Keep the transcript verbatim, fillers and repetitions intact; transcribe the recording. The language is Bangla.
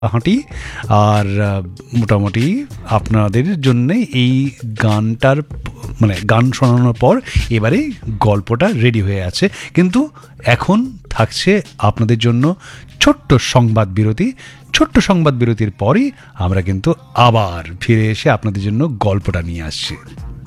হাঁটি। আর আহ, মোটামুটি আপনাদের জন্যে এই গানটার মানে গান শোনানোর পর এবারে গল্পটা রেডি হয়ে আছে, কিন্তু এখন থাকছে আপনাদের জন্য ছোট্ট সংবাদ বিরতি। ছোট্ট সংবাদ বিরতির পরই আমরা কিন্তু আবার ফিরে এসে আপনাদের জন্য গল্পটা নিয়ে আসছি।